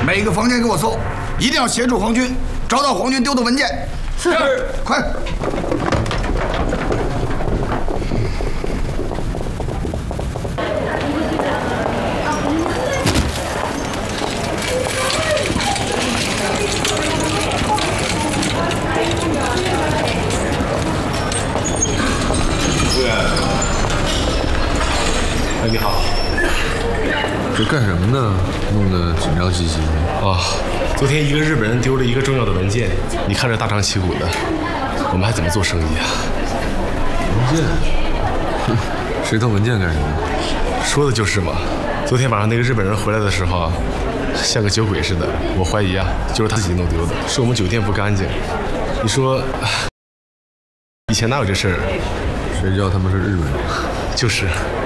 每个房间给我搜，一定要协助皇军找到皇军丢的文件。 是， 快！ 服务员，哎，你好。 这干什么呢？弄得紧张兮兮的。 啊，昨天一个日本人丢了一个重要的文件，你看着大张旗鼓的，我们还怎么做生意啊？ 文件？哼，谁偷文件干什么？ 说的就是嘛。昨天晚上那个日本人回来的时候，像个酒鬼似的，我怀疑啊，就是他自己弄丢的，是我们酒店不干净。你说，以前哪有这事儿？ 谁叫他们是日本人？ 就是。